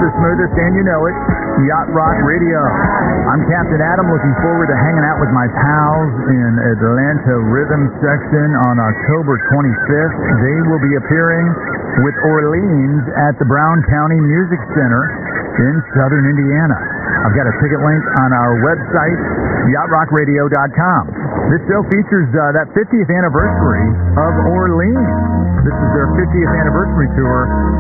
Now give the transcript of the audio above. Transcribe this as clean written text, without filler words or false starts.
the smoothest, and you know it, Yacht Rock Radio. I'm Captain Adam, looking forward to hanging out with my pals in Atlanta Rhythm Section on October 25th. They will be appearing with Orleans at the Brown County Music Center in southern Indiana. I've got a ticket link on our website, yachtrockradio.com. This show features that 50th anniversary of Orleans. This is their 50th anniversary tour